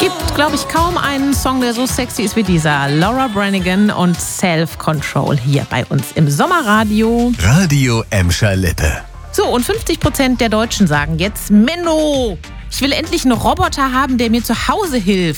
Gibt, glaube ich, kaum einen Song, der so sexy ist wie dieser. Laura Branigan und Self-Control hier bei uns im Sommerradio. Radio Emscher Lippe. So, und 50% der Deutschen sagen jetzt, Menno, ich will endlich einen Roboter haben, der mir zu Hause hilft.